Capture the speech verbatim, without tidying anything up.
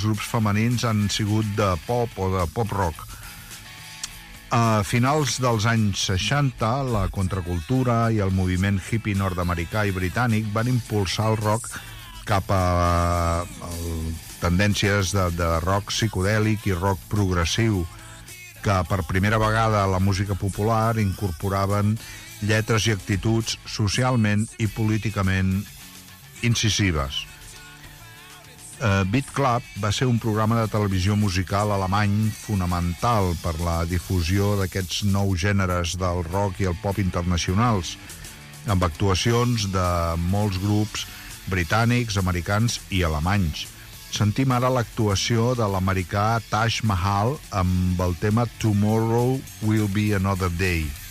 els grups femenins han sigut de pop o de pop-rock. A finals dels anys seixanta, la contracultura i el moviment hippie nord-americà i britànic van impulsar el rock cap a, a tendències de, de rock psicodèlic i rock progressiu, que per primera vegada a la música popular incorporaven lletres i actituds socialment i políticament incisives. Uh, Beat Club va ser un programa de televisió musical alemany fonamental per la difusió d'aquests nous gèneres del rock i el pop internacionals, amb actuacions de molts grups britànics, americans i alemanys. Sentim ara l'actuació de l'americà Taj Mahal amb el tema Tomorrow Will Be Another Day.